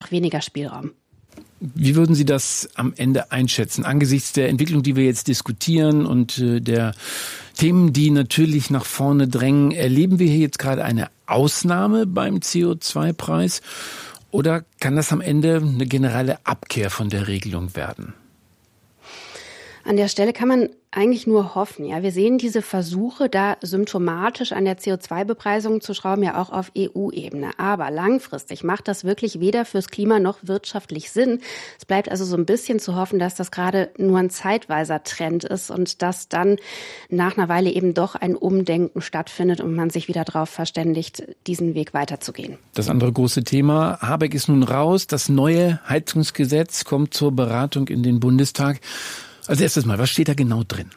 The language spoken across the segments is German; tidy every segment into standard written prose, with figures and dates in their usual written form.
einfach weniger Spielraum. Wie würden Sie das am Ende einschätzen? Angesichts der Entwicklung, die wir jetzt diskutieren und der Themen, die natürlich nach vorne drängen, erleben wir hier jetzt gerade eine Ausnahme beim CO2-Preis? Oder kann das am Ende eine generelle Abkehr von der Regelung werden? An der Stelle kann man eigentlich nur hoffen. Ja, wir sehen diese Versuche, da symptomatisch an der CO2-Bepreisung zu schrauben, ja auch auf EU-Ebene. Aber langfristig macht das wirklich weder fürs Klima noch wirtschaftlich Sinn. Es bleibt also so ein bisschen zu hoffen, dass das gerade nur ein zeitweiser Trend ist und dass dann nach einer Weile eben doch ein Umdenken stattfindet und man sich wieder darauf verständigt, diesen Weg weiterzugehen. Das andere große Thema, Habeck ist nun raus. Das neue Heizungsgesetz kommt zur Beratung in den Bundestag. Als erstes mal, was steht da genau drin?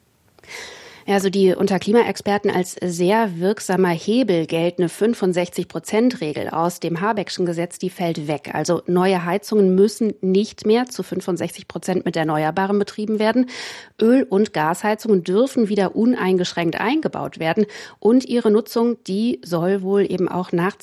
Ja, also die unter Klimaexperten als sehr wirksamer Hebel geltende 65%-Regel aus dem Habeckschen Gesetz, die fällt weg. Also neue Heizungen müssen nicht mehr zu 65% mit Erneuerbaren betrieben werden. Öl- und Gasheizungen dürfen wieder uneingeschränkt eingebaut werden. Und ihre Nutzung, die soll wohl eben auch nach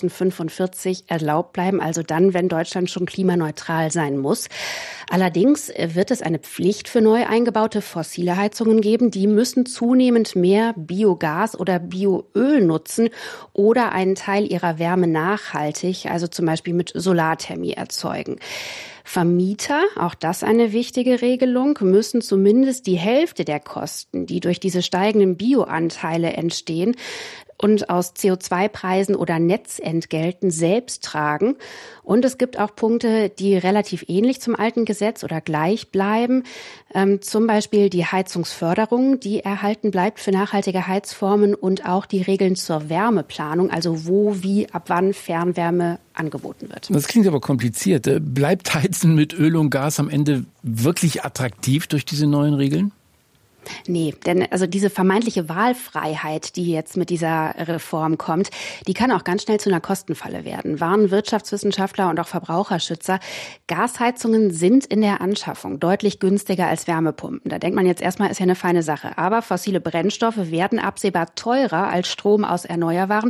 2045 erlaubt bleiben. Also dann, wenn Deutschland schon klimaneutral sein muss. Allerdings wird es eine Pflicht für neu eingebaute fossile Heizungen geben. Die müssen zunehmend mehr Biogas oder Bioöl nutzen oder einen Teil ihrer Wärme nachhaltig, also zum Beispiel mit Solarthermie erzeugen. Vermieter, auch das eine wichtige Regelung, müssen zumindest die Hälfte der Kosten, die durch diese steigenden Bioanteile entstehen, und aus CO2-Preisen oder Netzentgelten selbst tragen. Und es gibt auch Punkte, die relativ ähnlich zum alten Gesetz oder gleich bleiben. Zum Beispiel die Heizungsförderung, die erhalten bleibt für nachhaltige Heizformen und auch die Regeln zur Wärmeplanung, also wo, wie, ab wann Fernwärme angeboten wird. Das klingt aber kompliziert. Bleibt Heizen mit Öl und Gas am Ende wirklich attraktiv durch diese neuen Regeln? Nee, denn also diese vermeintliche Wahlfreiheit, die jetzt mit dieser Reform kommt, die kann auch ganz schnell zu einer Kostenfalle werden, warnen Wirtschaftswissenschaftler und auch Verbraucherschützer. Gasheizungen sind in der Anschaffung deutlich günstiger als Wärmepumpen. Da denkt man jetzt erstmal, ist ja eine feine Sache. Aber fossile Brennstoffe werden absehbar teurer als Strom aus Erneuerbaren,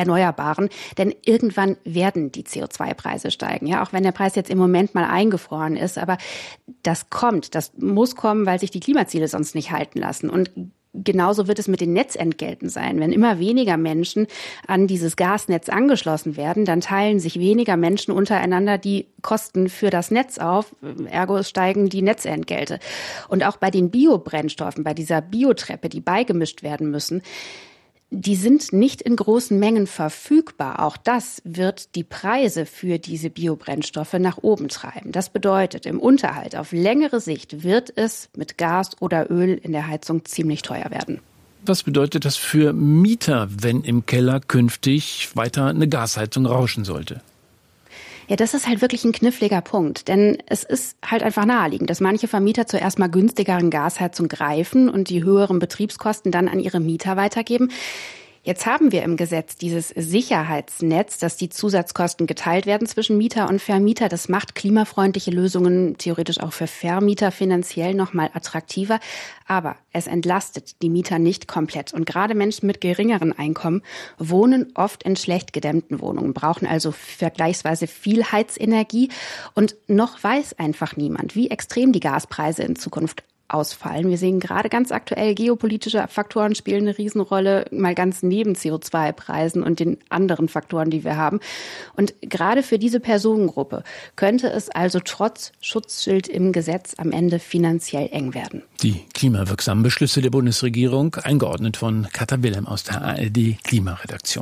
denn irgendwann werden die CO2-Preise steigen. Ja, auch wenn der Preis jetzt im Moment mal eingefroren ist, aber das muss kommen, weil sich die Klimaziele sonst nicht halten lassen. Und genauso wird es mit den Netzentgelten sein. Wenn immer weniger Menschen an dieses Gasnetz angeschlossen werden, dann teilen sich weniger Menschen untereinander die Kosten für das Netz auf. Ergo steigen die Netzentgelte. Und auch bei den Biobrennstoffen, bei dieser Biotreppe, die beigemischt werden müssen, die sind nicht in großen Mengen verfügbar. Auch das wird die Preise für diese Biobrennstoffe nach oben treiben. Das bedeutet, im Unterhalt auf längere Sicht wird es mit Gas oder Öl in der Heizung ziemlich teuer werden. Was bedeutet das für Mieter, wenn im Keller künftig weiter eine Gasheizung rauschen sollte? Ja, das ist halt wirklich ein kniffliger Punkt, denn es ist halt einfach naheliegend, dass manche Vermieter zuerst mal günstigeren Gasheizung greifen und die höheren Betriebskosten dann an ihre Mieter weitergeben. Jetzt haben wir im Gesetz dieses Sicherheitsnetz, dass die Zusatzkosten geteilt werden zwischen Mieter und Vermieter. Das macht klimafreundliche Lösungen theoretisch auch für Vermieter finanziell noch mal attraktiver. Aber es entlastet die Mieter nicht komplett. Und gerade Menschen mit geringeren Einkommen wohnen oft in schlecht gedämmten Wohnungen, brauchen also vergleichsweise viel Heizenergie. Und noch weiß einfach niemand, wie extrem die Gaspreise in Zukunft ausfallen. Wir sehen gerade ganz aktuell, geopolitische Faktoren spielen eine Riesenrolle, mal ganz neben CO2-Preisen und den anderen Faktoren, die wir haben. Und gerade für diese Personengruppe könnte es also trotz Schutzschild im Gesetz am Ende finanziell eng werden. Die klimawirksamen Beschlüsse der Bundesregierung, eingeordnet von Katha Wilhelm aus der ARD Klimaredaktion.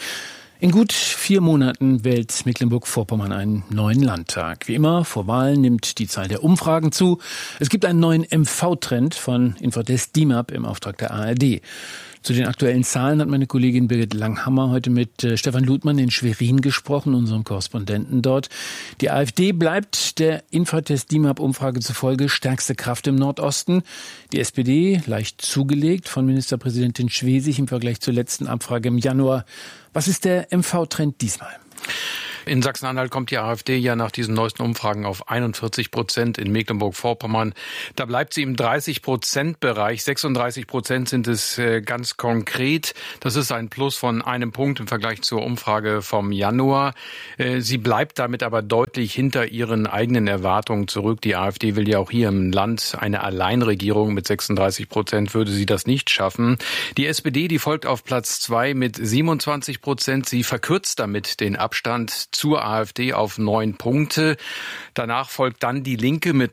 In gut 4 Monaten wählt Mecklenburg-Vorpommern einen neuen Landtag. Wie immer, vor Wahlen nimmt die Zahl der Umfragen zu. Es gibt einen neuen MV-Trend von Infratest DIMAP im Auftrag der ARD. Zu den aktuellen Zahlen hat meine Kollegin Birgit Langhammer heute mit Stefan Ludmann in Schwerin gesprochen, unserem Korrespondenten dort. Die AfD bleibt der Infratest DIMAP-Umfrage zufolge stärkste Kraft im Nordosten. Die SPD leicht zugelegt von Ministerpräsidentin Schwesig im Vergleich zur letzten Abfrage im Januar. Was ist der MV-Trend diesmal? In Sachsen-Anhalt kommt die AfD ja nach diesen neuesten Umfragen auf 41%, in Mecklenburg-Vorpommern. Da bleibt sie im 30%-Bereich. 36% sind es ganz konkret. Das ist ein Plus von einem Punkt im Vergleich zur Umfrage vom Januar. Sie bleibt damit aber deutlich hinter ihren eigenen Erwartungen zurück. Die AfD will ja auch hier im Land eine Alleinregierung. Mit 36% würde sie das nicht schaffen. Die SPD, die folgt auf Platz 2 mit 27%. Sie verkürzt damit den Abstand zur AfD auf 9 Punkte. Danach folgt dann die Linke mit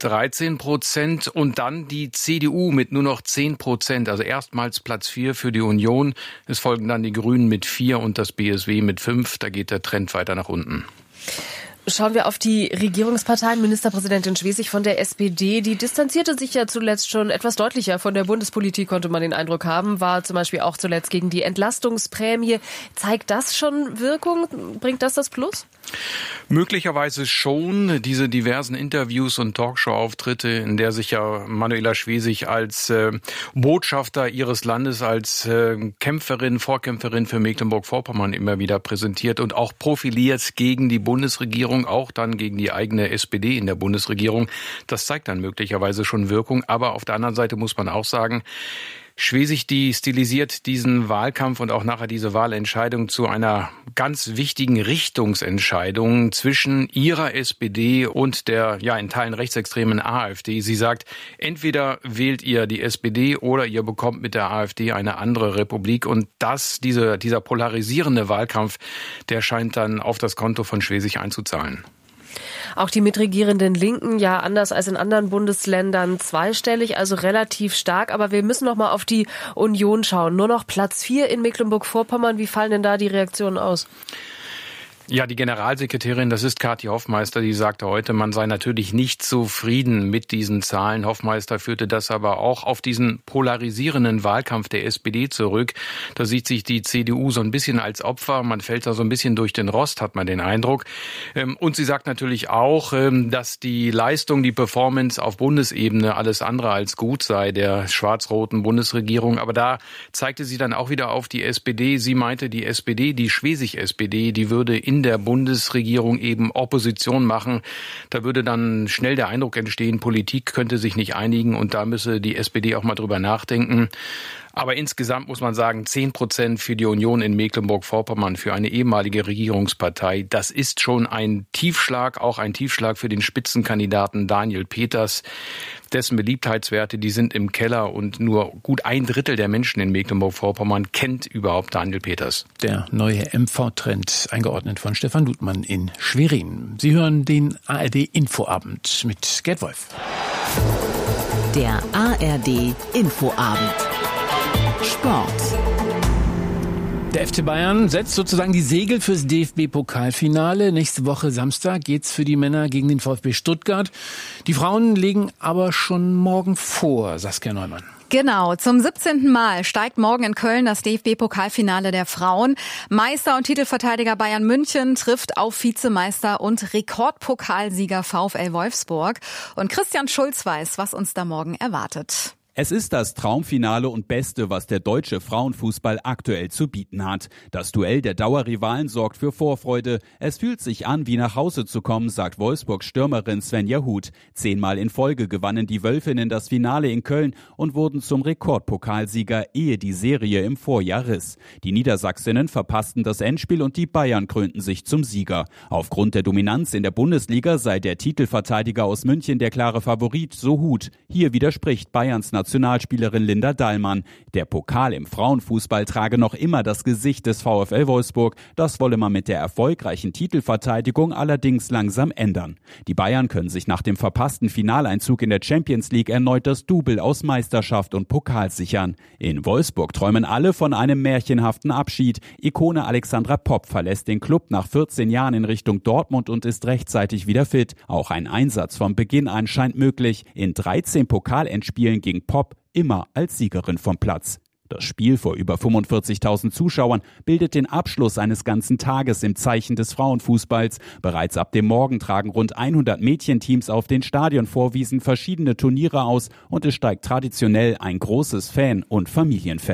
13% und dann die CDU mit nur noch 10%. Also erstmals Platz 4 für die Union. Es folgen dann die Grünen mit 4 und das BSW mit 5. Da geht der Trend weiter nach unten. Schauen wir auf die Regierungsparteien. Ministerpräsidentin Schwesig von der SPD, die distanzierte sich ja zuletzt schon etwas deutlicher von der Bundespolitik, konnte man den Eindruck haben, war zum Beispiel auch zuletzt gegen die Entlastungsprämie. Zeigt das schon Wirkung? Bringt das Plus? Möglicherweise schon. Diese diversen Interviews und Talkshow-Auftritte, in der sich ja Manuela Schwesig als Botschafter ihres Landes, als Kämpferin, Vorkämpferin für Mecklenburg-Vorpommern immer wieder präsentiert und auch profiliert gegen die Bundesregierung, auch dann gegen die eigene SPD in der Bundesregierung. Das zeigt dann möglicherweise schon Wirkung. Aber auf der anderen Seite muss man auch sagen, Schwesig, die stilisiert diesen Wahlkampf und auch nachher diese Wahlentscheidung zu einer ganz wichtigen Richtungsentscheidung zwischen ihrer SPD und der in Teilen rechtsextremen AfD. Sie sagt, entweder wählt ihr die SPD oder ihr bekommt mit der AfD eine andere Republik. Und dieser polarisierende Wahlkampf, der scheint dann auf das Konto von Schwesig einzuzahlen. Auch die mitregierenden Linken, ja anders als in anderen Bundesländern zweistellig, also relativ stark. Aber wir müssen noch mal auf die Union schauen. Nur noch Platz 4 in Mecklenburg-Vorpommern. Wie fallen denn da die Reaktionen aus? Ja, die Generalsekretärin, das ist Kathi Hoffmeister, die sagte heute, man sei natürlich nicht zufrieden mit diesen Zahlen. Hoffmeister führte das aber auch auf diesen polarisierenden Wahlkampf der SPD zurück. Da sieht sich die CDU so ein bisschen als Opfer. Man fällt da so ein bisschen durch den Rost, hat man den Eindruck. Und sie sagt natürlich auch, dass die Leistung, die Performance auf Bundesebene alles andere als gut sei, der schwarz-roten Bundesregierung. Aber da zeigte sie dann auch wieder auf die SPD. Sie meinte, die SPD, die Schwesig-SPD, die würde in der Bundesregierung eben Opposition machen. Da würde dann schnell der Eindruck entstehen, Politik könnte sich nicht einigen und da müsse die SPD auch mal drüber nachdenken. Aber insgesamt muss man sagen, 10% für die Union in Mecklenburg-Vorpommern, für eine ehemalige Regierungspartei. Das ist schon ein Tiefschlag, auch ein Tiefschlag für den Spitzenkandidaten Daniel Peters. Dessen Beliebtheitswerte, die sind im Keller und nur gut 1/3 der Menschen in Mecklenburg-Vorpommern kennt überhaupt Daniel Peters. Der neue MV-Trend, eingeordnet von Stefan Ludmann in Schwerin. Sie hören den ARD-Infoabend mit Gerd Wolf. Der ARD-Infoabend. Sport. Der FC Bayern setzt sozusagen die Segel fürs DFB-Pokalfinale. Nächste Woche Samstag geht's für die Männer gegen den VfB Stuttgart. Die Frauen legen aber schon morgen vor, Saskia Neumann. Genau, zum 17. Mal steigt morgen in Köln das DFB-Pokalfinale der Frauen. Meister und Titelverteidiger Bayern München trifft auf Vizemeister und Rekordpokalsieger VfL Wolfsburg. Und Christian Schulz weiß, was uns da morgen erwartet. Es ist das Traumfinale und Beste, was der deutsche Frauenfußball aktuell zu bieten hat. Das Duell der Dauerrivalen sorgt für Vorfreude. Es fühlt sich an, wie nach Hause zu kommen, sagt Wolfsburgs Stürmerin Svenja Huth. 10-mal in Folge gewannen die Wölfinnen das Finale in Köln und wurden zum Rekordpokalsieger, ehe die Serie im Vorjahr riss. Die Niedersachsinnen verpassten das Endspiel und die Bayern krönten sich zum Sieger. Aufgrund der Dominanz in der Bundesliga sei der Titelverteidiger aus München der klare Favorit, so Huth. Hier widerspricht Bayerns Nationalspielerin Linda Dahlmann. Der Pokal im Frauenfußball trage noch immer das Gesicht des VfL Wolfsburg. Das wolle man mit der erfolgreichen Titelverteidigung allerdings langsam ändern. Die Bayern können sich nach dem verpassten Finaleinzug in der Champions League erneut das Double aus Meisterschaft und Pokal sichern. In Wolfsburg träumen alle von einem märchenhaften Abschied. Ikone Alexandra Popp verlässt den Club nach 14 Jahren in Richtung Dortmund und ist rechtzeitig wieder fit. Auch ein Einsatz von Beginn an scheint möglich. In 13 Pokalendspielen ging Popp immer als Siegerin vom Platz. Das Spiel vor über 45.000 Zuschauern bildet den Abschluss eines ganzen Tages im Zeichen des Frauenfußballs. Bereits ab dem Morgen tragen rund 100 Mädchenteams auf den Stadionvorwiesen verschiedene Turniere aus und es steigt traditionell ein großes Fan- und Familienfest.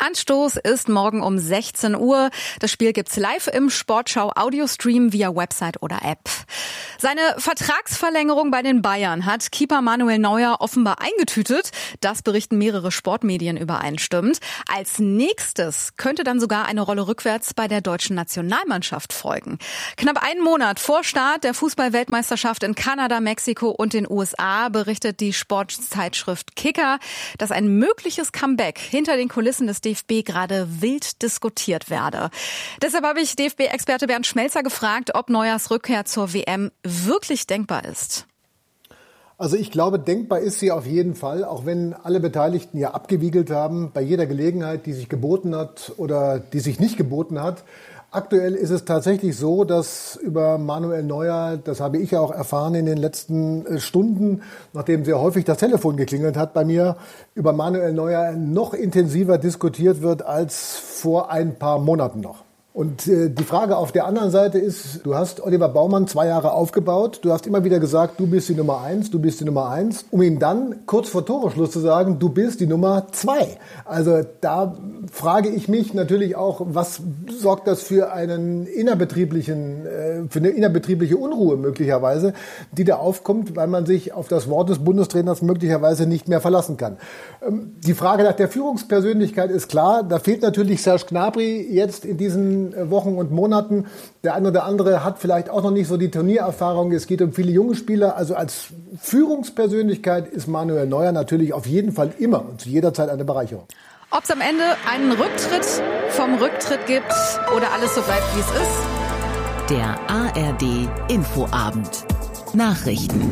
Anstoß ist morgen um 16 Uhr. Das Spiel gibt's live im Sportschau Audiostream via Website oder App. Seine Vertragsverlängerung bei den Bayern hat Keeper Manuel Neuer offenbar eingetütet. Das berichten mehrere Sportmedien übereinstimmend. Als nächstes könnte dann sogar eine Rolle rückwärts bei der deutschen Nationalmannschaft folgen. Knapp einen Monat vor Start der Fußball-Weltmeisterschaft in Kanada, Mexiko und den USA berichtet die Sportzeitschrift Kicker, dass ein mögliches Comeback hinter den Kulissen des DFB gerade wild diskutiert werde. Deshalb habe ich DFB-Experte Bernd Schmelzer gefragt, ob Neuers Rückkehr zur WM wirklich denkbar ist. Also ich glaube, denkbar ist sie auf jeden Fall, auch wenn alle Beteiligten ja abgewiegelt haben, bei jeder Gelegenheit, die sich geboten hat oder die sich nicht geboten hat. Aktuell ist es tatsächlich so, dass über Manuel Neuer, das habe ich ja auch erfahren in den letzten Stunden, nachdem sehr häufig das Telefon geklingelt hat bei mir, über Manuel Neuer noch intensiver diskutiert wird als vor ein paar Monaten noch. Und die Frage auf der anderen Seite ist, du hast Oliver Baumann 2 Jahre aufgebaut, du hast immer wieder gesagt, du bist die Nummer 1, du bist die Nummer 1, um ihm dann kurz vor Toreschluss zu sagen, du bist die Nummer 2. Also da frage ich mich natürlich auch, was sorgt das für eine innerbetriebliche Unruhe möglicherweise, die da aufkommt, weil man sich auf das Wort des Bundestrainers möglicherweise nicht mehr verlassen kann. Die Frage nach der Führungspersönlichkeit ist klar, da fehlt natürlich Serge Gnabry jetzt in diesen Wochen und Monaten. Der eine oder andere hat vielleicht auch noch nicht so die Turniererfahrung. Es geht um viele junge Spieler. Also als Führungspersönlichkeit ist Manuel Neuer natürlich auf jeden Fall immer und zu jeder Zeit eine Bereicherung. Ob es am Ende einen Rücktritt vom Rücktritt gibt oder alles so bleibt, wie es ist. Der ARD Infoabend. Nachrichten.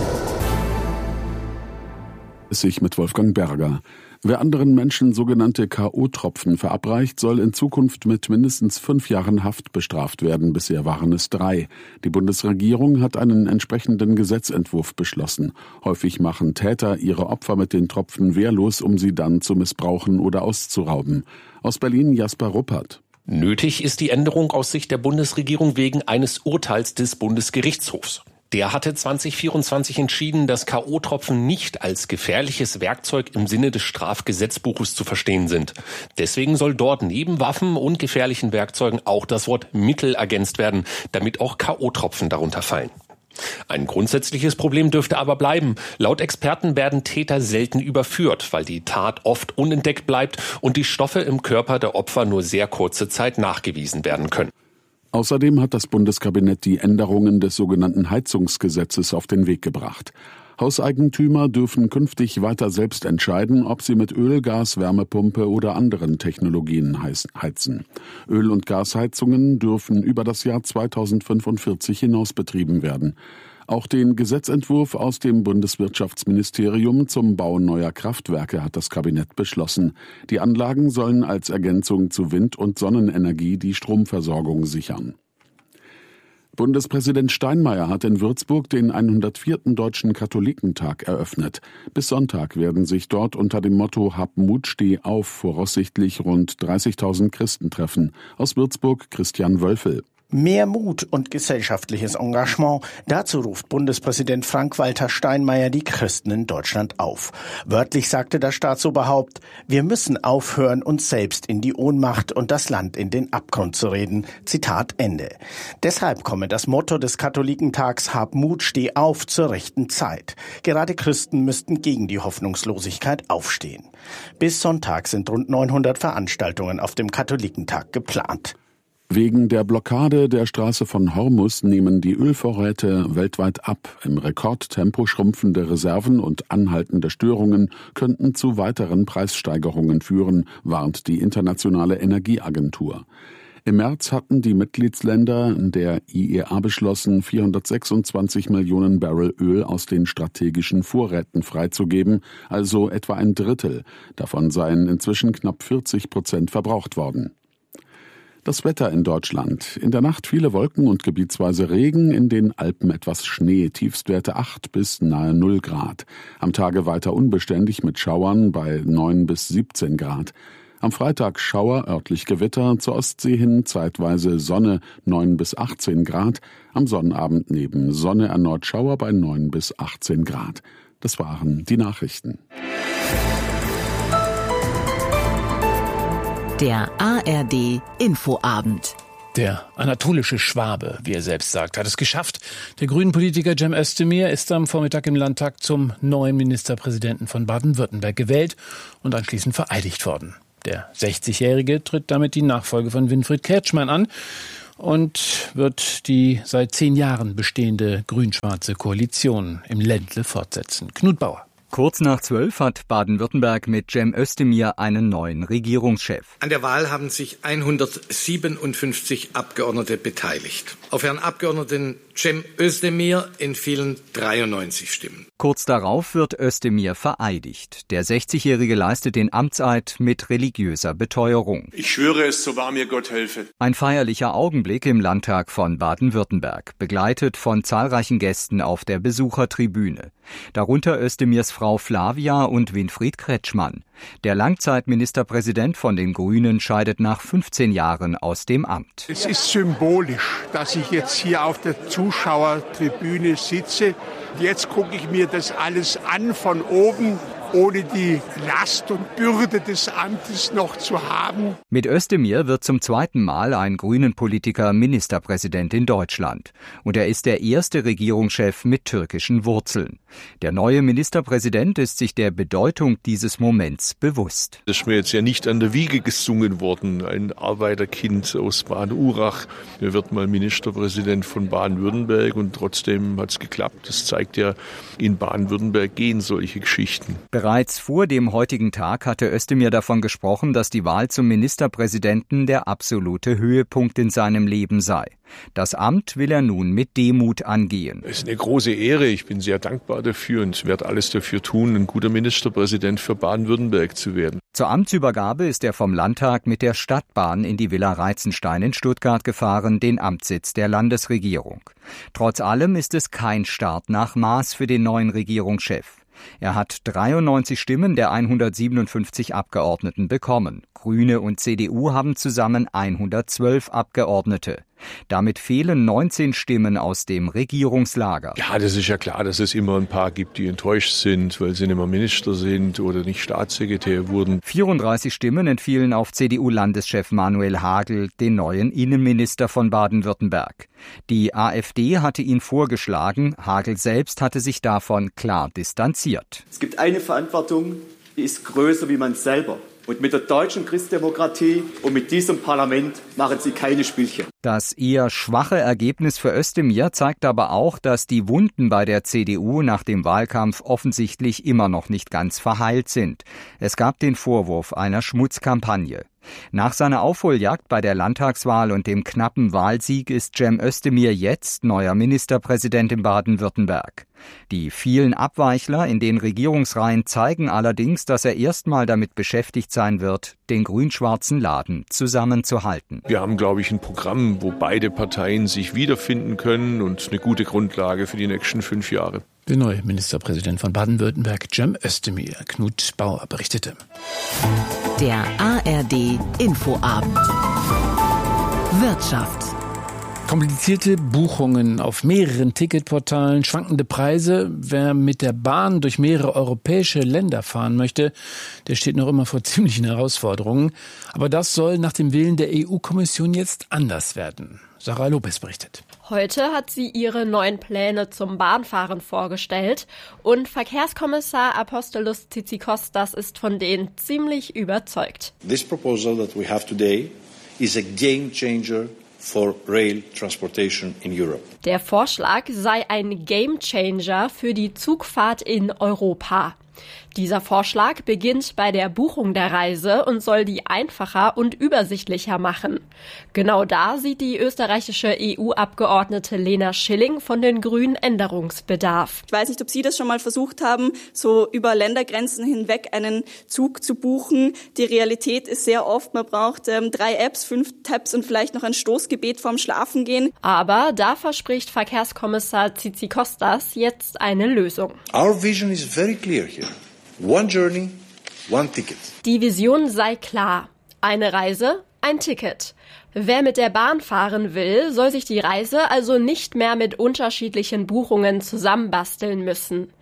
Sich mit Wolfgang Berger. Wer anderen Menschen sogenannte K.O.-Tropfen verabreicht, soll in Zukunft mit mindestens 5 Jahren Haft bestraft werden. Bisher waren es 3. Die Bundesregierung hat einen entsprechenden Gesetzentwurf beschlossen. Häufig machen Täter ihre Opfer mit den Tropfen wehrlos, um sie dann zu missbrauchen oder auszurauben. Aus Berlin Jasper Ruppert. Nötig ist die Änderung aus Sicht der Bundesregierung wegen eines Urteils des Bundesgerichtshofs. Der hatte 2024 entschieden, dass K.O.-Tropfen nicht als gefährliches Werkzeug im Sinne des Strafgesetzbuches zu verstehen sind. Deswegen soll dort neben Waffen und gefährlichen Werkzeugen auch das Wort Mittel ergänzt werden, damit auch K.O.-Tropfen darunter fallen. Ein grundsätzliches Problem dürfte aber bleiben. Laut Experten werden Täter selten überführt, weil die Tat oft unentdeckt bleibt und die Stoffe im Körper der Opfer nur sehr kurze Zeit nachgewiesen werden können. Außerdem hat das Bundeskabinett die Änderungen des sogenannten Heizungsgesetzes auf den Weg gebracht. Hauseigentümer dürfen künftig weiter selbst entscheiden, ob sie mit Öl, Gas, Wärmepumpe oder anderen Technologien heizen. Öl- und Gasheizungen dürfen über das Jahr 2045 hinaus betrieben werden. Auch den Gesetzentwurf aus dem Bundeswirtschaftsministerium zum Bau neuer Kraftwerke hat das Kabinett beschlossen. Die Anlagen sollen als Ergänzung zu Wind- und Sonnenenergie die Stromversorgung sichern. Bundespräsident Steinmeier hat in Würzburg den 104. Deutschen Katholikentag eröffnet. Bis Sonntag werden sich dort unter dem Motto Hab Mut, steh auf voraussichtlich rund 30.000 Christen treffen. Aus Würzburg Christian Wölfel. Mehr Mut und gesellschaftliches Engagement, dazu ruft Bundespräsident Frank-Walter Steinmeier die Christen in Deutschland auf. Wörtlich sagte das Staatsoberhaupt, wir müssen aufhören, uns selbst in die Ohnmacht und das Land in den Abgrund zu reden. Zitat Ende. Deshalb komme das Motto des Katholikentags Hab Mut, steh auf zur rechten Zeit. Gerade Christen müssten gegen die Hoffnungslosigkeit aufstehen. Bis Sonntag sind rund 900 Veranstaltungen auf dem Katholikentag geplant. Wegen der Blockade der Straße von Hormuz nehmen die Ölvorräte weltweit ab. Im Rekordtempo schrumpfende Reserven und anhaltende Störungen könnten zu weiteren Preissteigerungen führen, warnt die Internationale Energieagentur. Im März hatten die Mitgliedsländer der IEA beschlossen, 426 Millionen Barrel Öl aus den strategischen Vorräten freizugeben, also etwa ein Drittel. Davon seien inzwischen knapp 40% verbraucht worden. Das Wetter in Deutschland. In der Nacht viele Wolken und gebietsweise Regen, in den Alpen etwas Schnee, Tiefstwerte 8 bis nahe 0 Grad. Am Tage weiter unbeständig mit Schauern bei 9 bis 17 Grad. Am Freitag Schauer, örtlich Gewitter, zur Ostsee hin zeitweise Sonne 9 bis 18 Grad. Am Sonnabend neben Sonne erneut Schauer bei 9 bis 18 Grad. Das waren die Nachrichten. Der ARD Infoabend. Der anatolische Schwabe, wie er selbst sagt, hat es geschafft. Der Grünen-Politiker Cem Özdemir ist am Vormittag im Landtag zum neuen Ministerpräsidenten von Baden-Württemberg gewählt und anschließend vereidigt worden. Der 60-Jährige tritt damit die Nachfolge von Winfried Kretschmann an und wird die seit 10 Jahren bestehende grün-schwarze Koalition im Ländle fortsetzen. Knut Bauer. Kurz nach 12 hat Baden-Württemberg mit Cem Özdemir einen neuen Regierungschef. An der Wahl haben sich 157 Abgeordnete beteiligt. Auf Herrn Abgeordneten Cem Özdemir entfielen 93 Stimmen. Kurz darauf wird Özdemir vereidigt. Der 60-Jährige leistet den Amtseid mit religiöser Beteuerung. Ich schwöre es, so wahr mir Gott helfe. Ein feierlicher Augenblick im Landtag von Baden-Württemberg, begleitet von zahlreichen Gästen auf der Besuchertribüne. Darunter Özdemirs Frau Flavia und Winfried Kretschmann. Der Langzeitministerpräsident von den Grünen scheidet nach 15 Jahren aus dem Amt. Es ist symbolisch, dass ich jetzt hier auf der Zuschauertribüne sitze. Jetzt gucke ich mir das alles an von oben, ohne die Last und Bürde des Amtes noch zu haben. Mit Özdemir wird zum zweiten Mal ein Grünen-Politiker Ministerpräsident in Deutschland. Und er ist der erste Regierungschef mit türkischen Wurzeln. Der neue Ministerpräsident ist sich der Bedeutung dieses Moments bewusst. Das ist mir jetzt ja nicht an der Wiege gesungen worden. Ein Arbeiterkind aus Baden-Urach. Er wird mal Ministerpräsident von Baden-Württemberg und trotzdem hat es geklappt. Das zeigt ja, in Baden-Württemberg gehen solche Geschichten. Bereits vor dem heutigen Tag hatte Özdemir davon gesprochen, dass die Wahl zum Ministerpräsidenten der absolute Höhepunkt in seinem Leben sei. Das Amt will er nun mit Demut angehen. Es ist eine große Ehre. Ich bin sehr dankbar dafür und werde alles dafür tun, ein guter Ministerpräsident für Baden-Württemberg zu werden. Zur Amtsübergabe ist er vom Landtag mit der Stadtbahn in die Villa Reitzenstein in Stuttgart gefahren, den Amtssitz der Landesregierung. Trotz allem ist es kein Start nach Maß für den neuen Regierungschef. Er hat 93 Stimmen der 157 Abgeordneten bekommen. Grüne und CDU haben zusammen 112 Abgeordnete. Damit fehlen 19 Stimmen aus dem Regierungslager. Ja, das ist ja klar, dass es immer ein paar gibt, die enttäuscht sind, weil sie nicht mehr Minister sind oder nicht Staatssekretär wurden. 34 Stimmen entfielen auf CDU-Landeschef Manuel Hagel, den neuen Innenminister von Baden-Württemberg. Die AfD hatte ihn vorgeschlagen, Hagel selbst hatte sich davon klar distanziert. Es gibt eine Verantwortung, die ist größer wie man selber. Und mit der deutschen Christdemokratie und mit diesem Parlament machen sie keine Spielchen. Das eher schwache Ergebnis für Özdemir zeigt aber auch, dass die Wunden bei der CDU nach dem Wahlkampf offensichtlich immer noch nicht ganz verheilt sind. Es gab den Vorwurf einer Schmutzkampagne. Nach seiner Aufholjagd bei der Landtagswahl und dem knappen Wahlsieg ist Cem Özdemir jetzt neuer Ministerpräsident in Baden-Württemberg. Die vielen Abweichler in den Regierungsreihen zeigen allerdings, dass er erstmal damit beschäftigt sein wird, den grün-schwarzen Laden zusammenzuhalten. Wir haben, glaube ich, ein Programm, wo beide Parteien sich wiederfinden können und eine gute Grundlage für die nächsten 5 Jahre. Der neue Ministerpräsident von Baden-Württemberg, Cem Özdemir. Knut Bauer berichtete. Der ARD Infoabend. Wirtschaft. Komplizierte Buchungen auf mehreren Ticketportalen, schwankende Preise. Wer mit der Bahn durch mehrere europäische Länder fahren möchte, der steht noch immer vor ziemlichen Herausforderungen. Aber das soll nach dem Willen der EU-Kommission jetzt anders werden. Sarah Lopez berichtet. Heute hat sie ihre neuen Pläne zum Bahnfahren vorgestellt und Verkehrskommissar Apostolos Tzitzikostas ist von denen ziemlich überzeugt. This proposal that we have today is a game changer for rail transportation in Europe. Der Vorschlag sei ein Gamechanger für die Zugfahrt in Europa. Dieser Vorschlag beginnt bei der Buchung der Reise und soll die einfacher und übersichtlicher machen. Genau da sieht die österreichische EU-Abgeordnete Lena Schilling von den Grünen Änderungsbedarf. Ich weiß nicht, ob Sie das schon mal versucht haben, so über Ländergrenzen hinweg einen Zug zu buchen. Die Realität ist sehr oft, man braucht 3 Apps, 5 Tabs und vielleicht noch ein Stoßgebet vorm Schlafengehen. Aber da verspricht Verkehrskommissar Tzitzikostas jetzt eine Lösung. Our vision is very clear here. One journey, one ticket. Die Vision sei klar. Eine Reise, ein Ticket. Wer mit der Bahn fahren will, soll sich die Reise also nicht mehr mit unterschiedlichen Buchungen zusammenbasteln müssen.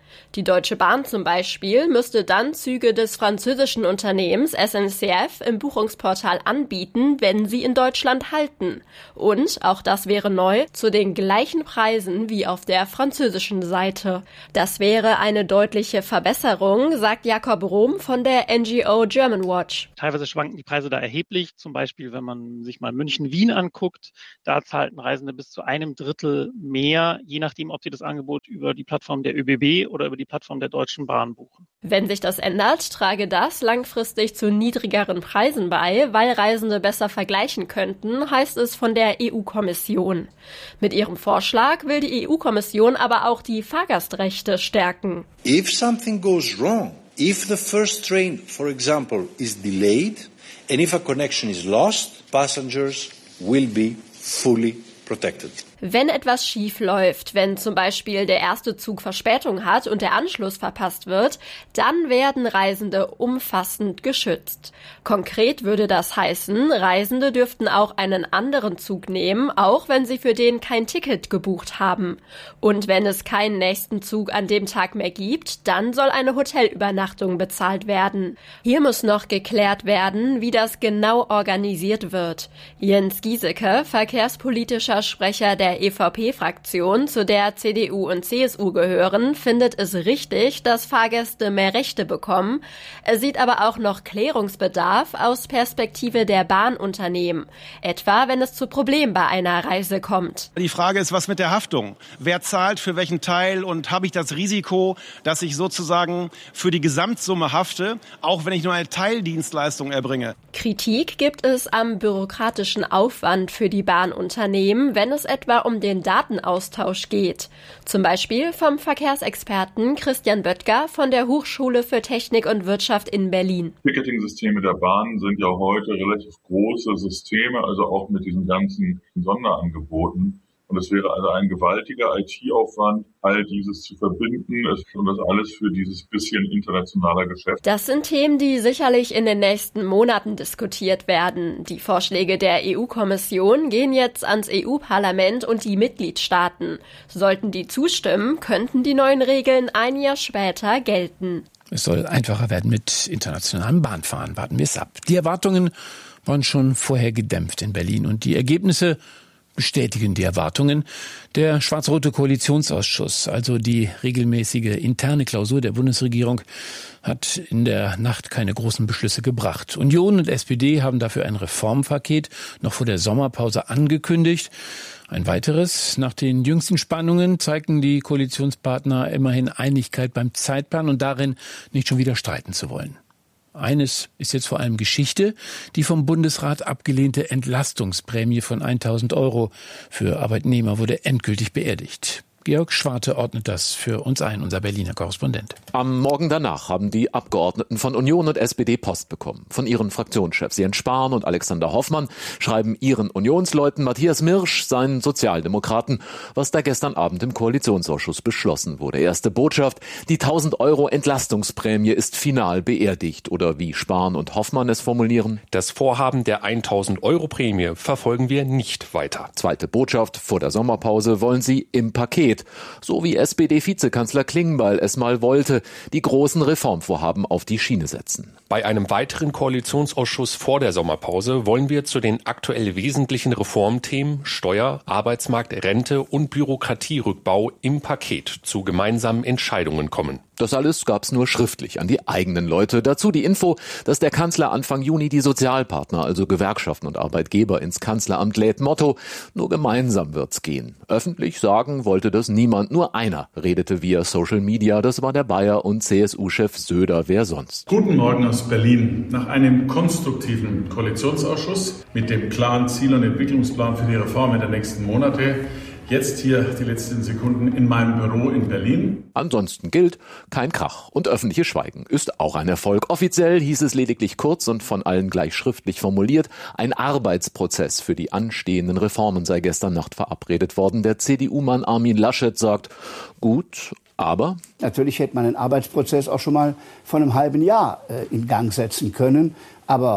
Die Deutsche Bahn zum Beispiel müsste dann Züge des französischen Unternehmens SNCF im Buchungsportal anbieten, wenn sie in Deutschland halten. Und, auch das wäre neu, zu den gleichen Preisen wie auf der französischen Seite. Das wäre eine deutliche Verbesserung, sagt Jakob Rohm von der NGO Germanwatch. Teilweise schwanken die Preise da erheblich. Zum Beispiel, wenn man sich mal München-Wien anguckt, da zahlten Reisende bis zu 1/3 mehr, je nachdem, ob sie das Angebot über die Plattform der ÖBB oder über die Plattform der Deutschen Bahn buchen. Wenn sich das ändert, trage das langfristig zu niedrigeren Preisen bei, weil Reisende besser vergleichen könnten, heißt es von der EU-Kommission. Mit ihrem Vorschlag will die EU-Kommission aber auch die Fahrgastrechte stärken. If something goes wrong, if the first train, for example, is delayed, and if a connection is lost, passengers will be fully protected. Wenn etwas schief läuft, wenn zum Beispiel der erste Zug Verspätung hat und der Anschluss verpasst wird, dann werden Reisende umfassend geschützt. Konkret würde das heißen, Reisende dürften auch einen anderen Zug nehmen, auch wenn sie für den kein Ticket gebucht haben. Und wenn es keinen nächsten Zug an dem Tag mehr gibt, dann soll eine Hotelübernachtung bezahlt werden. Hier muss noch geklärt werden, wie das genau organisiert wird. Jens Giesecke, verkehrspolitischer Sprecher der EVP-Fraktion, zu der CDU und CSU gehören, findet es richtig, dass Fahrgäste mehr Rechte bekommen. Er sieht aber auch noch Klärungsbedarf aus Perspektive der Bahnunternehmen, etwa wenn es zu Problemen bei einer Reise kommt. Die Frage ist, was mit der Haftung? Wer zahlt für welchen Teil und habe ich das Risiko, dass ich sozusagen für die Gesamtsumme hafte, auch wenn ich nur eine Teildienstleistung erbringe? Kritik gibt es am bürokratischen Aufwand für die Bahnunternehmen, wenn es etwa um den Datenaustausch geht. Zum Beispiel vom Verkehrsexperten Christian Böttger von der Hochschule für Technik und Wirtschaft in Berlin. Ticketing-Systeme der Bahn sind ja heute relativ große Systeme, also auch mit diesen ganzen Sonderangeboten. Und es wäre also ein gewaltiger IT-Aufwand, all dieses zu verbinden und das alles für dieses bisschen internationaler Geschäft. Das sind Themen, die sicherlich in den nächsten Monaten diskutiert werden. Die Vorschläge der EU-Kommission gehen jetzt ans EU-Parlament und die Mitgliedstaaten. Sollten die zustimmen, könnten die neuen Regeln ein Jahr später gelten. Es soll einfacher werden mit internationalem Bahnfahren. Warten wir es ab. Die Erwartungen waren schon vorher gedämpft in Berlin und die Ergebnisse bestätigen die Erwartungen. Der schwarz-rote Koalitionsausschuss, also die regelmäßige interne Klausur der Bundesregierung, hat in der Nacht keine großen Beschlüsse gebracht. Union und SPD haben dafür ein Reformpaket noch vor der Sommerpause angekündigt. Ein weiteres. Nach den jüngsten Spannungen zeigten die Koalitionspartner immerhin Einigkeit beim Zeitplan und darin, nicht schon wieder streiten zu wollen. Eines ist jetzt vor allem Geschichte. Die vom Bundesrat abgelehnte Entlastungsprämie von 1.000 € für Arbeitnehmer wurde endgültig beerdigt. Georg Schwarte ordnet das für uns ein, unser Berliner Korrespondent. Am Morgen danach haben die Abgeordneten von Union und SPD Post bekommen. Von ihren Fraktionschefs Jens Spahn und Alexander Hoffmann schreiben ihren Unionsleuten Matthias Mirsch, seinen Sozialdemokraten, was da gestern Abend im Koalitionsausschuss beschlossen wurde. Erste Botschaft: Die 1.000 € Entlastungsprämie ist final beerdigt. Oder wie Spahn und Hoffmann es formulieren: Das Vorhaben der 1.000 € Prämie verfolgen wir nicht weiter. Zweite Botschaft: Vor der Sommerpause wollen sie im Paket, so wie SPD-Vizekanzler Klingbeil es mal wollte, die großen Reformvorhaben auf die Schiene setzen. Bei einem weiteren Koalitionsausschuss vor der Sommerpause wollen wir zu den aktuell wesentlichen Reformthemen Steuer, Arbeitsmarkt, Rente und Bürokratierückbau im Paket zu gemeinsamen Entscheidungen kommen. Das alles gab's nur schriftlich an die eigenen Leute. Dazu die Info, dass der Kanzler Anfang Juni die Sozialpartner, also Gewerkschaften und Arbeitgeber, ins Kanzleramt lädt. Motto: Nur gemeinsam wird's gehen. Öffentlich sagen wollte das niemand. Nur einer redete via Social Media. Das war der Bayer- und CSU-Chef Söder. Wer sonst? Guten Morgen aus Berlin. Nach einem konstruktiven Koalitionsausschuss mit dem klaren Ziel und Entwicklungsplan für die Reformen der nächsten Monate jetzt hier die letzten Sekunden in meinem Büro in Berlin. Ansonsten gilt kein Krach und öffentliches Schweigen ist auch ein Erfolg. Offiziell hieß es lediglich kurz und von allen gleich schriftlich formuliert: Ein Arbeitsprozess für die anstehenden Reformen sei gestern Nacht verabredet worden. Der CDU-Mann Armin Laschet sagt: Gut, aber natürlich hätte man den Arbeitsprozess auch schon mal vor einem halben Jahr in Gang setzen können. Aber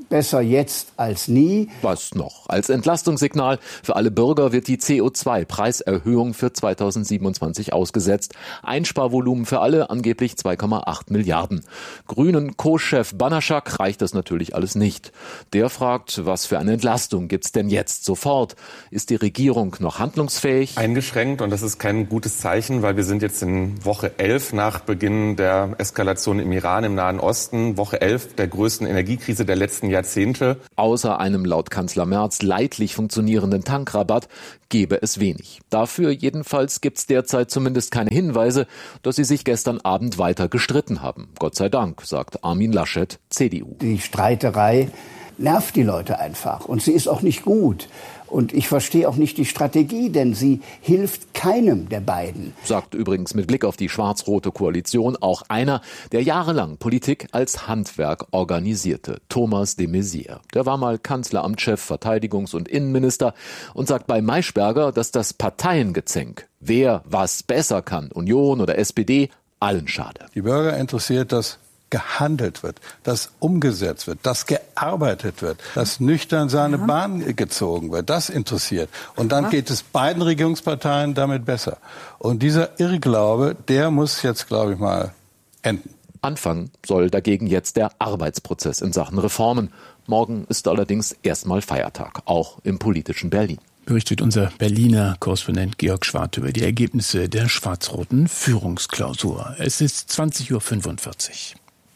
Besser jetzt als nie. Was noch? Als Entlastungssignal für alle Bürger wird die CO2-Preiserhöhung für 2027 ausgesetzt. Einsparvolumen für alle angeblich 2,8 Milliarden. Grünen Co-Chef Banaschak reicht das natürlich alles nicht. Der fragt, was für eine Entlastung gibt's denn jetzt sofort? Ist die Regierung noch handlungsfähig? Eingeschränkt, und das ist kein gutes Zeichen, weil wir sind jetzt in Woche 11 nach Beginn der Eskalation im Iran, im Nahen Osten. Woche 11 der größten Energiekrise der letzten Jahrzehnte. Außer einem laut Kanzler Merz leidlich funktionierenden Tankrabatt gäbe es wenig. Dafür jedenfalls gibt's derzeit zumindest keine Hinweise, dass sie sich gestern Abend weiter gestritten haben. Gott sei Dank, sagt Armin Laschet, CDU. Die Streiterei nervt die Leute einfach und sie ist auch nicht gut. Und ich verstehe auch nicht die Strategie, denn sie hilft keinem der beiden. Sagt übrigens mit Blick auf die schwarz-rote Koalition auch einer, der jahrelang Politik als Handwerk organisierte, Thomas de Maizière. Der war mal Kanzleramtschef, Verteidigungs- und Innenminister und sagt bei Maischberger, dass das Parteiengezänk, wer was besser kann, Union oder SPD, allen schade. Die Bürger interessiert das gehandelt wird, dass umgesetzt wird, dass gearbeitet wird, dass nüchtern seine Bahn gezogen wird. Das interessiert. Und dann geht es beiden Regierungsparteien damit besser. Und dieser Irrglaube, der muss jetzt, glaube ich mal, enden. Anfangen soll dagegen jetzt der Arbeitsprozess in Sachen Reformen. Morgen ist allerdings erstmal Feiertag, auch im politischen Berlin. Berichtet unser Berliner Korrespondent Georg Schwart über die Ergebnisse der schwarz-roten Führungsklausur. Es ist 20:45 Uhr.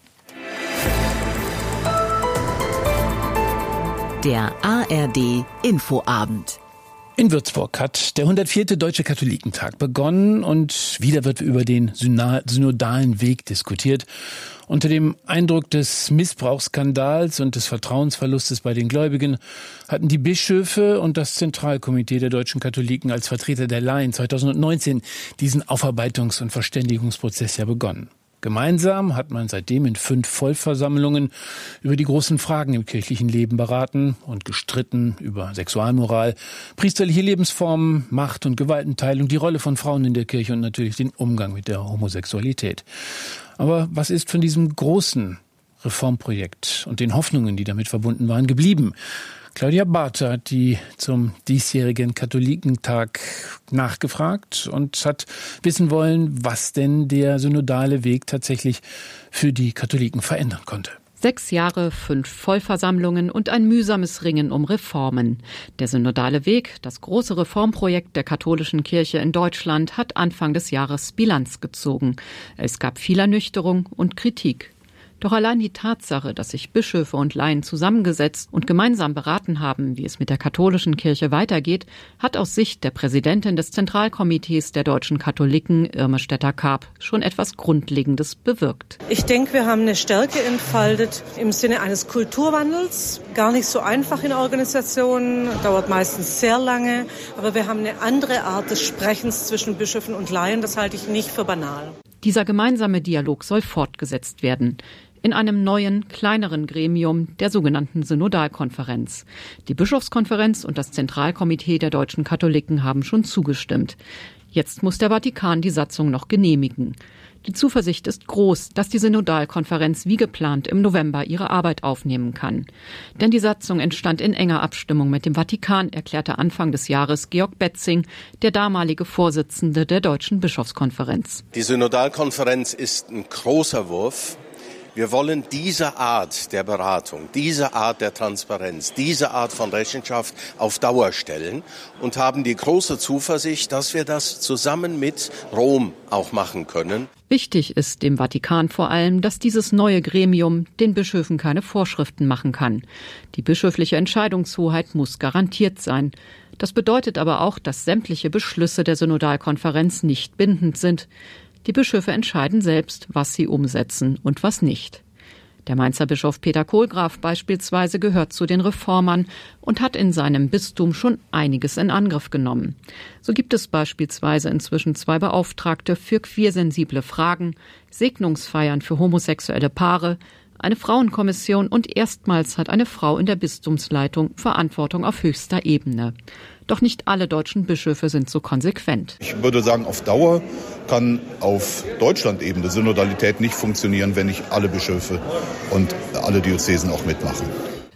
Der ARD Infoabend. In Würzburg hat der 104. Deutsche Katholikentag begonnen und wieder wird über den synodalen Weg diskutiert. Unter dem Eindruck des Missbrauchsskandals und des Vertrauensverlustes bei den Gläubigen hatten die Bischöfe und das Zentralkomitee der deutschen Katholiken als Vertreter der Laien 2019 diesen Aufarbeitungs- und Verständigungsprozess ja begonnen. Gemeinsam hat man seitdem in 5 Vollversammlungen über die großen Fragen im kirchlichen Leben beraten und gestritten über Sexualmoral, priesterliche Lebensformen, Macht- und Gewaltenteilung, die Rolle von Frauen in der Kirche und natürlich den Umgang mit der Homosexualität. Aber was ist von diesem großen Reformprojekt und den Hoffnungen, die damit verbunden waren, geblieben? Claudia Barthe hat die zum diesjährigen Katholikentag nachgefragt und hat wissen wollen, was denn der synodale Weg tatsächlich für die Katholiken verändern konnte. 6 Jahre, 5 Vollversammlungen und ein mühsames Ringen um Reformen. Der synodale Weg, das große Reformprojekt der katholischen Kirche in Deutschland, hat Anfang des Jahres Bilanz gezogen. Es gab viel Ernüchterung und Kritik. Doch allein die Tatsache, dass sich Bischöfe und Laien zusammengesetzt und gemeinsam beraten haben, wie es mit der katholischen Kirche weitergeht, hat aus Sicht der Präsidentin des Zentralkomitees der deutschen Katholiken, Irme Stetter-Karp, schon etwas Grundlegendes bewirkt. Ich denke, wir haben eine Stärke entfaltet im Sinne eines Kulturwandels. Gar nicht so einfach in Organisationen, dauert meistens sehr lange. Aber wir haben eine andere Art des Sprechens zwischen Bischöfen und Laien. Das halte ich nicht für banal. Dieser gemeinsame Dialog soll fortgesetzt werden. In einem neuen, kleineren Gremium, der sogenannten Synodalkonferenz. Die Bischofskonferenz und das Zentralkomitee der deutschen Katholiken haben schon zugestimmt. Jetzt muss der Vatikan die Satzung noch genehmigen. Die Zuversicht ist groß, dass die Synodalkonferenz wie geplant im November ihre Arbeit aufnehmen kann. Denn die Satzung entstand in enger Abstimmung mit dem Vatikan, erklärte Anfang des Jahres Georg Betzing, der damalige Vorsitzende der Deutschen Bischofskonferenz. Die Synodalkonferenz ist ein großer Wurf. Wir wollen diese Art der Beratung, diese Art der Transparenz, diese Art von Rechenschaft auf Dauer stellen und haben die große Zuversicht, dass wir das zusammen mit Rom auch machen können. Wichtig ist dem Vatikan vor allem, dass dieses neue Gremium den Bischöfen keine Vorschriften machen kann. Die bischöfliche Entscheidungshoheit muss garantiert sein. Das bedeutet aber auch, dass sämtliche Beschlüsse der Synodalkonferenz nicht bindend sind. Die Bischöfe entscheiden selbst, was sie umsetzen und was nicht. Der Mainzer Bischof Peter Kohlgraf beispielsweise gehört zu den Reformern und hat in seinem Bistum schon einiges in Angriff genommen. So gibt es beispielsweise inzwischen 2 Beauftragte für queersensible Fragen, Segnungsfeiern für homosexuelle Paare, eine Frauenkommission und erstmals hat eine Frau in der Bistumsleitung Verantwortung auf höchster Ebene. Doch nicht alle deutschen Bischöfe sind so konsequent. Ich würde sagen, auf Dauer kann auf Deutschland-Ebene Synodalität nicht funktionieren, wenn nicht alle Bischöfe und alle Diözesen auch mitmachen.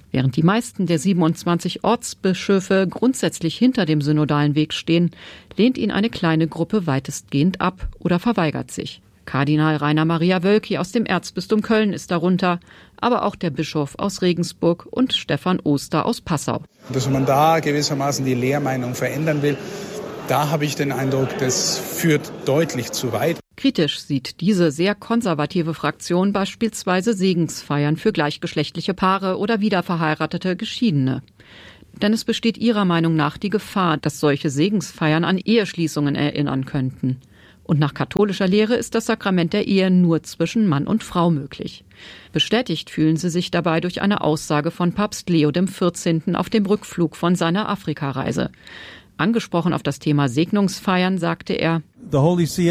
Während die meisten der 27 Ortsbischöfe grundsätzlich hinter dem synodalen Weg stehen, lehnt ihn eine kleine Gruppe weitestgehend ab oder verweigert sich. Kardinal Rainer Maria Wölki aus dem Erzbistum Köln ist darunter, aber auch der Bischof aus Regensburg und Stefan Oster aus Passau. Dass man da gewissermaßen die Lehrmeinung verändern will, da habe ich den Eindruck, das führt deutlich zu weit. Kritisch sieht diese sehr konservative Fraktion beispielsweise Segensfeiern für gleichgeschlechtliche Paare oder wiederverheiratete Geschiedene. Denn es besteht ihrer Meinung nach die Gefahr, dass solche Segensfeiern an Eheschließungen erinnern könnten. Und nach katholischer Lehre ist das Sakrament der Ehe nur zwischen Mann und Frau möglich. Bestätigt fühlen sie sich dabei durch eine Aussage von Papst Leo XIV. Auf dem Rückflug von seiner Afrikareise. Angesprochen auf das Thema Segnungsfeiern sagte er: Der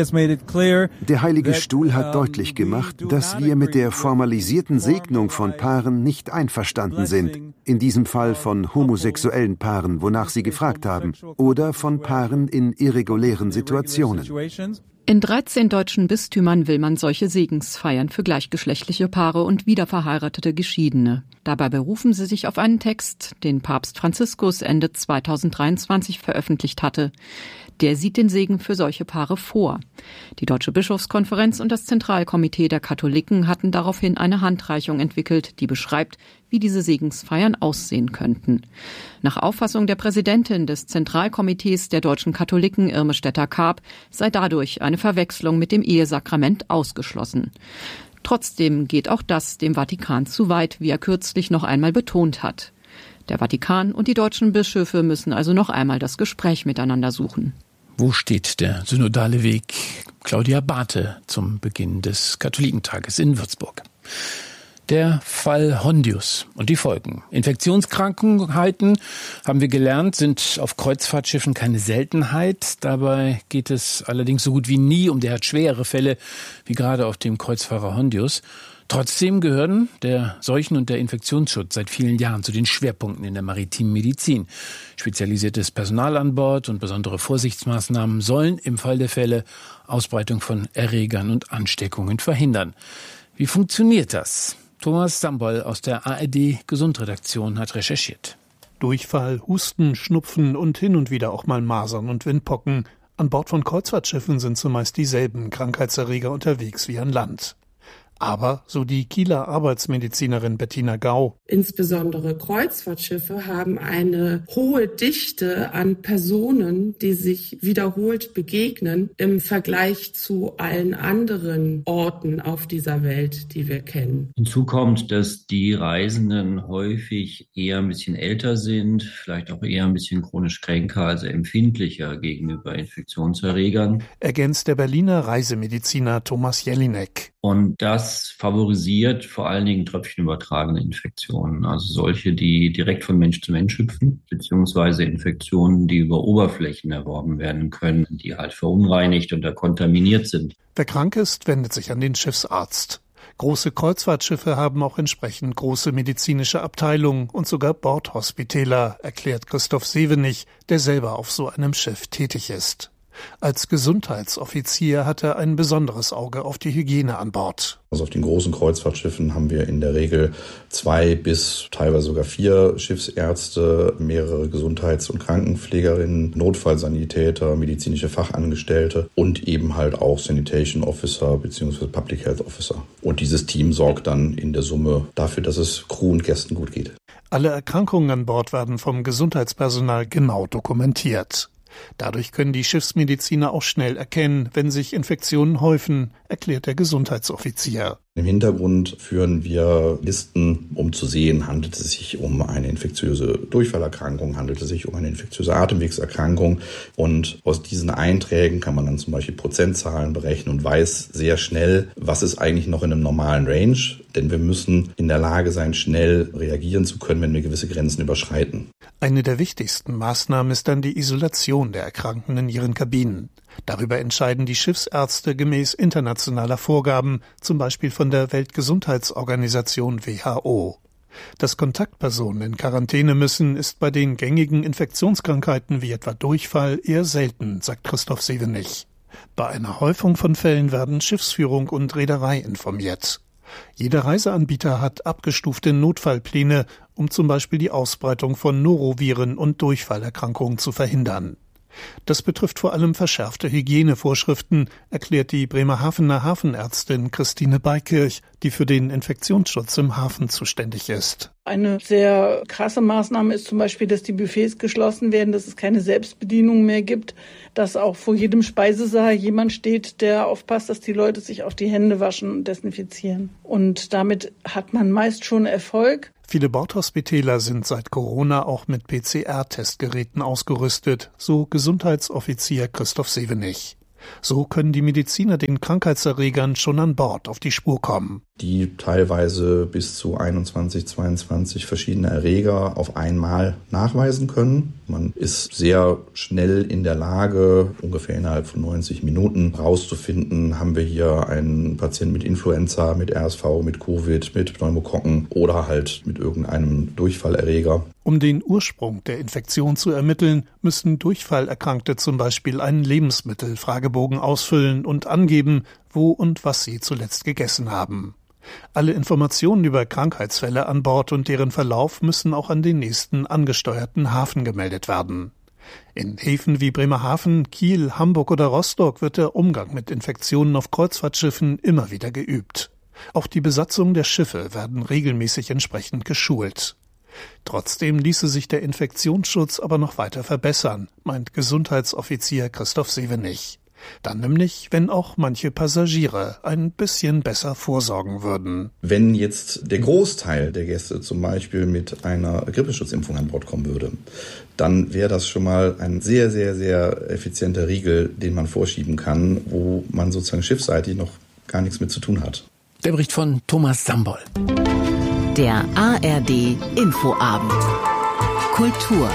Heilige Stuhl hat deutlich gemacht, dass wir mit der formalisierten Segnung von Paaren nicht einverstanden sind. In diesem Fall von homosexuellen Paaren, wonach sie gefragt haben, oder von Paaren in irregulären Situationen. In 13 deutschen Bistümern will man solche Segensfeiern für gleichgeschlechtliche Paare und wiederverheiratete Geschiedene. Dabei berufen sie sich auf einen Text, den Papst Franziskus Ende 2023 veröffentlicht hatte. Der sieht den Segen für solche Paare vor. Die Deutsche Bischofskonferenz und das Zentralkomitee der Katholiken hatten daraufhin eine Handreichung entwickelt, die beschreibt, wie diese Segensfeiern aussehen könnten. Nach Auffassung der Präsidentin des Zentralkomitees der deutschen Katholiken, Irme Stetter-Karp, sei dadurch eine Verwechslung mit dem Ehesakrament ausgeschlossen. Trotzdem geht auch das dem Vatikan zu weit, wie er kürzlich noch einmal betont hat. Der Vatikan und die deutschen Bischöfe müssen also noch einmal das Gespräch miteinander suchen. Wo steht der synodale Weg? Claudia Barthe zum Beginn des Katholikentages in Würzburg. Der Fall Hondius und die Folgen. Infektionskrankheiten, haben wir gelernt, sind auf Kreuzfahrtschiffen keine Seltenheit. Dabei geht es allerdings so gut wie nie um derart schwere Fälle, wie gerade auf dem Kreuzfahrer Hondius. Trotzdem gehören der Seuchen- und der Infektionsschutz seit vielen Jahren zu den Schwerpunkten in der maritimen Medizin. Spezialisiertes Personal an Bord und besondere Vorsichtsmaßnahmen sollen im Fall der Fälle Ausbreitung von Erregern und Ansteckungen verhindern. Wie funktioniert das? Thomas Sambol aus der ARD-Gesundredaktion hat recherchiert. Durchfall, Husten, Schnupfen und hin und wieder auch mal Masern und Windpocken. An Bord von Kreuzfahrtschiffen sind zumeist dieselben Krankheitserreger unterwegs wie an Land. Aber, so die Kieler Arbeitsmedizinerin Bettina Gau, insbesondere Kreuzfahrtschiffe haben eine hohe Dichte an Personen, die sich wiederholt begegnen im Vergleich zu allen anderen Orten auf dieser Welt, die wir kennen. Hinzu kommt, dass die Reisenden häufig eher ein bisschen älter sind, vielleicht auch eher ein bisschen chronisch kränker, also empfindlicher gegenüber Infektionserregern. Ergänzt der Berliner Reisemediziner Thomas Jelinek. Und das favorisiert vor allen Dingen tröpfchenübertragene Infektionen, also solche, die direkt von Mensch zu Mensch hüpfen, beziehungsweise Infektionen, die über Oberflächen erworben werden können, die halt verunreinigt oder kontaminiert sind. Wer krank ist, wendet sich an den Schiffsarzt. Große Kreuzfahrtschiffe haben auch entsprechend große medizinische Abteilungen und sogar Bordhospitäler, erklärt Christoph Sevenich, der selber auf so einem Schiff tätig ist. Als Gesundheitsoffizier hat er ein besonderes Auge auf die Hygiene an Bord. Also auf den großen Kreuzfahrtschiffen haben wir in der Regel 2 bis teilweise sogar 4 Schiffsärzte, mehrere Gesundheits- und Krankenpflegerinnen, Notfallsanitäter, medizinische Fachangestellte und eben halt auch Sanitation Officer bzw. Public Health Officer. Und dieses Team sorgt dann in der Summe dafür, dass es Crew und Gästen gut geht. Alle Erkrankungen an Bord werden vom Gesundheitspersonal genau dokumentiert. Dadurch können die Schiffsmediziner auch schnell erkennen, wenn sich Infektionen häufen, erklärt der Gesundheitsoffizier. Im Hintergrund führen wir Listen, um zu sehen, handelt es sich um eine infektiöse Durchfallerkrankung, handelt es sich um eine infektiöse Atemwegserkrankung. Und aus diesen Einträgen kann man dann zum Beispiel Prozentzahlen berechnen und weiß sehr schnell, was ist eigentlich noch in einem normalen Range. Denn wir müssen in der Lage sein, schnell reagieren zu können, wenn wir gewisse Grenzen überschreiten. Eine der wichtigsten Maßnahmen ist dann die Isolation der Erkrankten in ihren Kabinen. Darüber entscheiden die Schiffsärzte gemäß internationaler Vorgaben, zum Beispiel von der Weltgesundheitsorganisation WHO. Dass Kontaktpersonen in Quarantäne müssen, ist bei den gängigen Infektionskrankheiten wie etwa Durchfall eher selten, sagt Christoph Sevenich. Bei einer Häufung von Fällen werden Schiffsführung und Reederei informiert. Jeder Reiseanbieter hat abgestufte Notfallpläne, um zum Beispiel die Ausbreitung von Noroviren und Durchfallerkrankungen zu verhindern. Das betrifft vor allem verschärfte Hygienevorschriften, erklärt die Bremerhavener Hafenärztin Christine Beikirch, die für den Infektionsschutz im Hafen zuständig ist. Eine sehr krasse Maßnahme ist zum Beispiel, dass die Buffets geschlossen werden, dass es keine Selbstbedienung mehr gibt, dass auch vor jedem Speisesaal jemand steht, der aufpasst, dass die Leute sich auch die Hände waschen und desinfizieren. Und damit hat man meist schon Erfolg. Viele Bordhospitäler sind seit Corona auch mit PCR-Testgeräten ausgerüstet, so Gesundheitsoffizier Christoph Sevenich. So können die Mediziner den Krankheitserregern schon an Bord auf die Spur kommen. Die teilweise bis zu 21, 22 verschiedene Erreger auf einmal nachweisen können. Man ist sehr schnell in der Lage, ungefähr innerhalb von 90 Minuten rauszufinden, haben wir hier einen Patienten mit Influenza, mit RSV, mit Covid, mit Pneumokokken oder halt mit irgendeinem Durchfallerreger. Um den Ursprung der Infektion zu ermitteln, müssen Durchfallerkrankte zum Beispiel einen Lebensmittelfragebogen ausfüllen und angeben, wo und was sie zuletzt gegessen haben. Alle Informationen über Krankheitsfälle an Bord und deren Verlauf müssen auch an den nächsten angesteuerten Hafen gemeldet werden. In Häfen wie Bremerhaven, Kiel, Hamburg oder Rostock wird der Umgang mit Infektionen auf Kreuzfahrtschiffen immer wieder geübt. Auch die Besatzung der Schiffe werden regelmäßig entsprechend geschult. Trotzdem ließe sich der Infektionsschutz aber noch weiter verbessern, meint Gesundheitsoffizier Christoph Sevenich. Dann nämlich, wenn auch manche Passagiere ein bisschen besser vorsorgen würden. Wenn jetzt der Großteil der Gäste zum Beispiel mit einer Grippeschutzimpfung an Bord kommen würde, dann wäre das schon mal ein sehr, sehr, sehr effizienter Riegel, den man vorschieben kann, wo man sozusagen schiffsseitig noch gar nichts mit zu tun hat. Der Bericht von Thomas Samboll. Der ARD Infoabend. Kultur.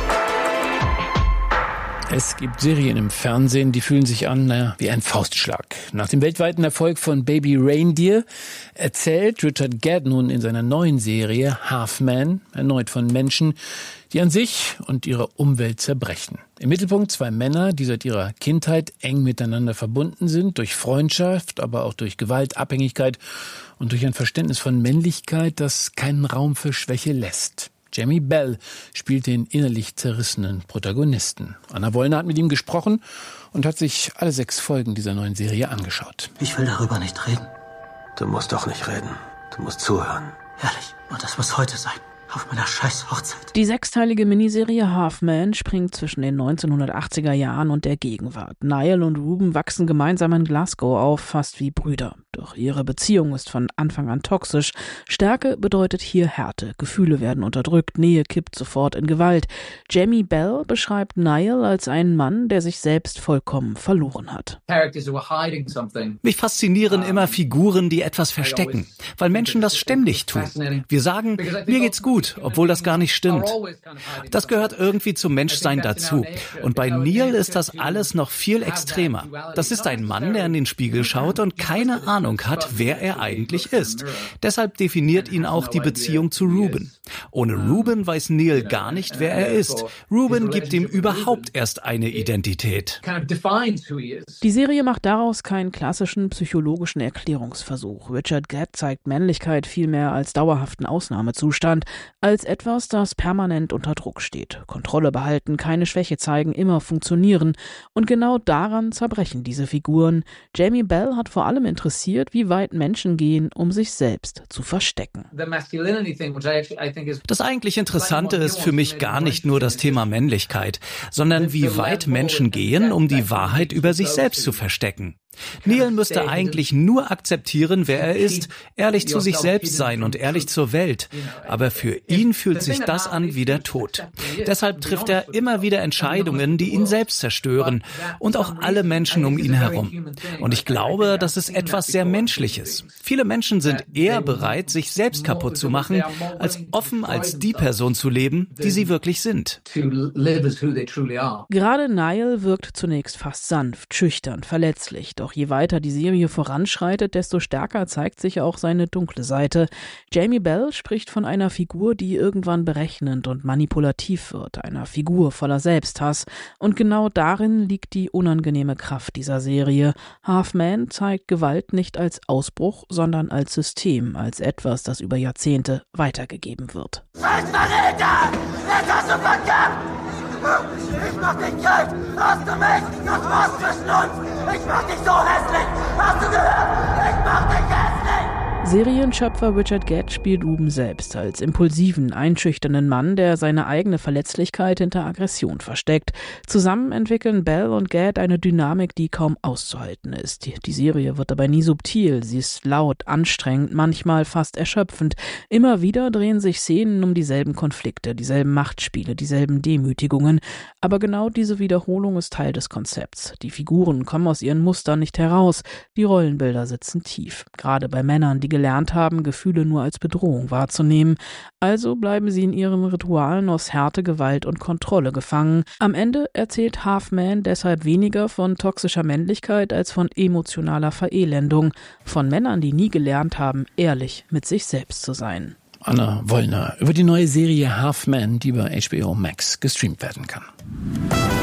Es gibt Serien im Fernsehen, die fühlen sich an, wie ein Faustschlag. Nach dem weltweiten Erfolg von Baby Reindeer erzählt Richard Gere nun in seiner neuen Serie Half Man erneut von Menschen, die an sich und ihrer Umwelt zerbrechen. Im Mittelpunkt 2 Männer, die seit ihrer Kindheit eng miteinander verbunden sind, durch Freundschaft, aber auch durch Gewalt, Abhängigkeit und durch ein Verständnis von Männlichkeit, das keinen Raum für Schwäche lässt. Jamie Bell spielt den innerlich zerrissenen Protagonisten. Anna Wollner hat mit ihm gesprochen und hat sich alle 6 Folgen dieser neuen Serie angeschaut. Ich will darüber nicht reden. Du musst doch nicht reden. Du musst zuhören. Ehrlich. Und das muss heute sein. Auf meiner scheiß Hochzeit. Die 6-teilige Miniserie Half Man springt zwischen den 1980er Jahren und der Gegenwart. Niall und Ruben wachsen gemeinsam in Glasgow auf, fast wie Brüder. Doch ihre Beziehung ist von Anfang an toxisch. Stärke bedeutet hier Härte. Gefühle werden unterdrückt, Nähe kippt sofort in Gewalt. Jamie Bell beschreibt Niall als einen Mann, der sich selbst vollkommen verloren hat. Mich faszinieren immer Figuren, die etwas verstecken, weil Menschen das ständig tun. Wir sagen, mir geht's gut, obwohl das gar nicht stimmt. Das gehört irgendwie zum Menschsein dazu. Und bei Neil ist das alles noch viel extremer. Das ist ein Mann, der in den Spiegel schaut und keine Ahnung hat, wer er eigentlich ist. Deshalb definiert ihn auch die Beziehung zu Ruben. Ohne Ruben weiß Neil gar nicht, wer er ist. Ruben gibt ihm überhaupt erst eine Identität. Die Serie macht daraus keinen klassischen psychologischen Erklärungsversuch. Richard Gere zeigt Männlichkeit vielmehr als dauerhaften Ausnahmezustand, als etwas, das permanent unter Druck steht. Kontrolle behalten, keine Schwäche zeigen, immer funktionieren. Und genau daran zerbrechen diese Figuren. Jamie Bell hat vor allem interessiert, wie weit Menschen gehen, um sich selbst zu verstecken. Das eigentlich Interessante ist für mich gar nicht nur das Thema Männlichkeit, sondern wie weit Menschen gehen, um die Wahrheit über sich selbst zu verstecken. Neil müsste eigentlich nur akzeptieren, wer er ist, ehrlich zu sich selbst sein und ehrlich zur Welt. Aber für ihn fühlt sich das an wie der Tod. Deshalb trifft er immer wieder Entscheidungen, die ihn selbst zerstören und auch alle Menschen um ihn herum. Und ich glaube, das ist etwas sehr Menschliches. Viele Menschen sind eher bereit, sich selbst kaputt zu machen, als offen als die Person zu leben, die sie wirklich sind. Gerade Niall wirkt zunächst fast sanft, schüchtern, verletzlich. Doch je weiter die Serie voranschreitet, desto stärker zeigt sich auch seine dunkle Seite. Jamie Bell spricht von einer Figur, die irgendwann berechnend und manipulativ wird, einer Figur voller Selbsthass. Und genau darin liegt die unangenehme Kraft dieser Serie. Half Man zeigt Gewalt nicht als Ausbruch, sondern als System, als etwas, das über Jahrzehnte weitergegeben wird. Scheiß Verräter! Jetzt hast du verkackt! Ich mach dich kalt! Hast du mich? Das war's zwischen uns! Ich mach dich so hässlich! Hast du gehört? Ich mach dich hässlich! Serienschöpfer Richard Gad spielt Ruben selbst als impulsiven, einschüchternden Mann, der seine eigene Verletzlichkeit hinter Aggression versteckt. Zusammen entwickeln Bell und Gad eine Dynamik, die kaum auszuhalten ist. Die Serie wird dabei nie subtil, sie ist laut, anstrengend, manchmal fast erschöpfend. Immer wieder drehen sich Szenen um dieselben Konflikte, dieselben Machtspiele, dieselben Demütigungen. Aber genau diese Wiederholung ist Teil des Konzepts. Die Figuren kommen aus ihren Mustern nicht heraus, die Rollenbilder sitzen tief. Gerade bei Männern, die gelernt haben, Gefühle nur als Bedrohung wahrzunehmen. Also bleiben sie in ihren Ritualen aus Härte, Gewalt und Kontrolle gefangen. Am Ende erzählt Half Man deshalb weniger von toxischer Männlichkeit als von emotionaler Verelendung. Von Männern, die nie gelernt haben, ehrlich mit sich selbst zu sein. Anna Wollner über die neue Serie Half Man, die über HBO Max gestreamt werden kann.